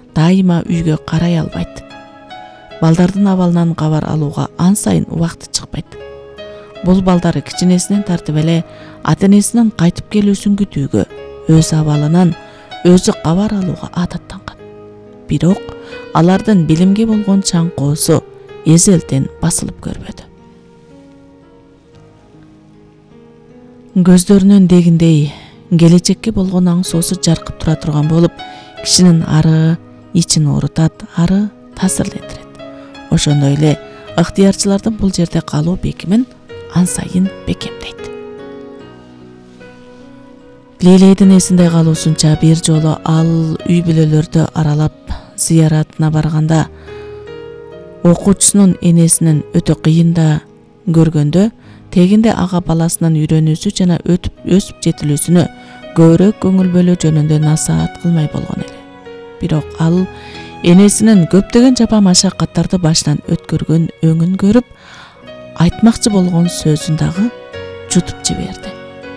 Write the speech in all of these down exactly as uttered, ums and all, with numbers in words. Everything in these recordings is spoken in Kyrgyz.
дайыма үйгө карай албайт. Балдардын абалынан кабар алууга ан сайын убакыты чыкпайт. Бул балдары кичинесинен тартып эле ата-энесинин кайтып келүүсүн күтүүгө, өз абалынан өзү кабар алууга адаттанган. Бирок алардын билимге болгон чаңкоосу эзелден басылып көрбөдү. Көздөрүнөн дегиндей келечекке болгон аңсоосу жаркып тура турган болуп, кишинин ары ичин оорутат, ары таасирлендирет. Ошондой эле ыктыярчылардын бул жерде калуу бекимин ан сайын бекемдейт. Лилейдин эсинде калуусунча бир жолу ал үй бүлөлөрдү аралап зыяратына барганда окуучусунун энесинин өтө кыйында көргөндө тегинде ага баласынын үйрөнүүсү жана өтүп өсүп жетилүүсүнө көбүрөөк көңүл бөлүү жөнүндө насаат кылмай болгон эле. Бирок ал энесинин көптөгөн жапа машакаттарды башынан өткөргөн өңүн көрүп, айтмакчы болгон сөзүн дагы жутуп жиберди.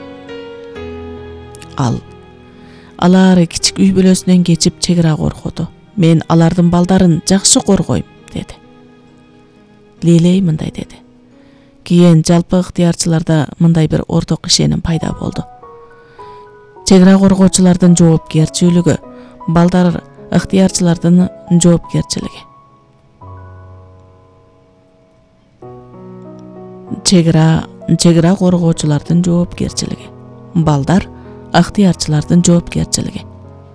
Ал алар кичик үй бүлөсүнөн кечип чегара коргоду. Мен алардын балдарын жакшы коргойм, деди. Лилей мындай деди. Кийин жалпы ыктыярчыларда мындай бир орток ишеним пайда болду. Чегара коргоочулардын жоопкерчилиги, балдар ыктыярчылардын жоопкерчилиги. Чегара чегара коргоочулардын жоопкерчилиги, балдар ыктыярчылардын жоопкерчилиги.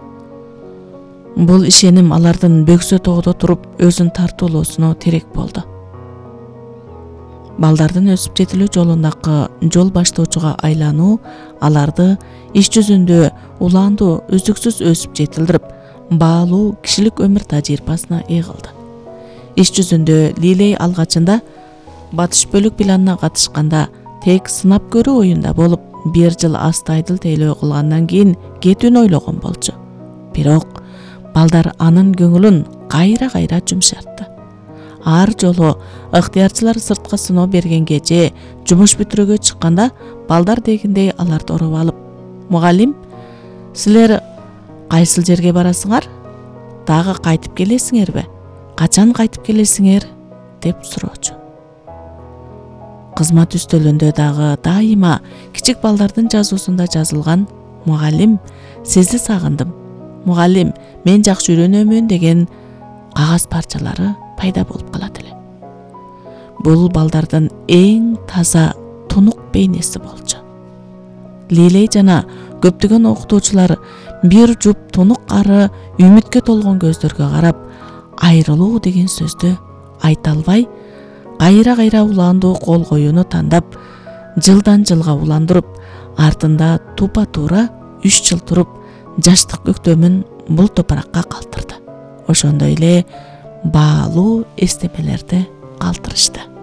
Бул ишеним алардын бөксө тоодо туруп өзүн тартуулоосуна терек болду. Балдардын өсүп жетилүү жолундагы жол баштоочуга айлануу аларды иш жүзүндө улаандуу үздүксүз өсүп жетилдирип, баалуу кишилик өмүр тажрыйбасына ээ кылды. Иш жүзүндө Лилей алгачында батыш бөлүк планына катышканда тек сынап көрүү оюнда болуп, бир жыл астайдыл тейлөө кылгандан кийин кетүүнү ойлогон болчу. Бирок балдар анын көңүлүн кайра-кайра жумшартты. Ар жолу ыктыярчылар сыртка сыноо бергенге же жумуш бүтүрөгө чыкканда балдар дегиндей аларды ороп алып, "Мугалим, силер кайсыл жерге барасыңар? Дагы кайтып келесиңерби? Качан кайтып келесиңер?" деп суроочу. Кызмат үстөлүндө дагы дайыма кичик балдардын жазуусунда жазылган "Мугалим, сизди сагындым. Мугалим, мен жакшы үйрөнөмүн" деген кагаз парчалары пайда болуп калат эле. Бул балдардын эң таза тунук бейнеси болчу. Лилей жана көптөгөн окутуучулар бир жуп тунук ары үмүткө толгон көздөргө карап, айрылуу деген сөздү айта албай, кайра-кайра улаандуу кол коюуну тандап, жылдан жылга уландырып, артында тупа туура үч жыл туруп, жаштык көктөмүн бул топуракка калтырды. Ошондой эле баалуу эстемелерди калтырышты.